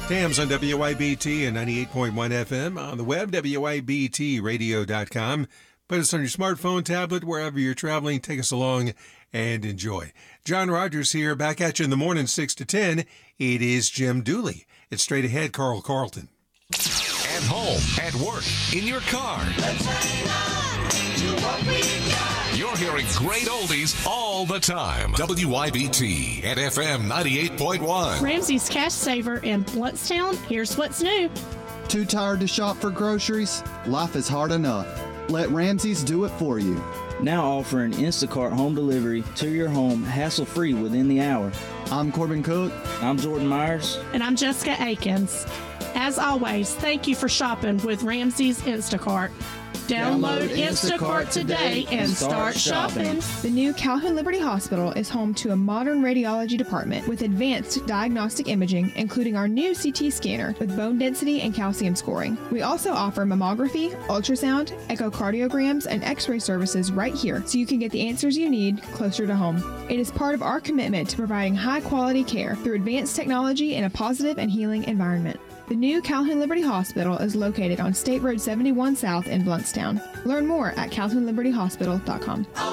Tams on WYBT and 98.1 FM, on the web, WYBTradio.com. Put us on your smartphone, tablet, wherever you're traveling. Take us along and enjoy. John Rogers here, back at you in the morning, 6 to 10. It is Jim Dooley. It's Straight Ahead, Carl Carlton. At home, at work, in your car. Let's hang on to what we got. You're hearing great oldies all the time. WYBT at FM 98.1. Ramsey's Cash Saver in Bluntstown. Here's what's new. Too tired to shop for groceries? Life is hard enough. Let Ramsey's do it for you. Now offering Instacart home delivery to your home hassle-free within the hour. I'm Corbin Cook. I'm Jordan Myers. And I'm Jessica Akins. As always, thank you for shopping with Ramsey's Instacart. Download Instacart today and start shopping. The new Calhoun Liberty Hospital is home to a modern radiology department with advanced diagnostic imaging, including our new CT scanner with bone density and calcium scoring. We also offer mammography, ultrasound, echocardiograms, and x-ray services right here, so you can get the answers you need closer to home. It is part of our commitment to providing high-quality care through advanced technology in a positive and healing environment. The new Calhoun Liberty Hospital is located on State Road 71 South in Bluntstown. Learn more at calhounlibertyhospital.com.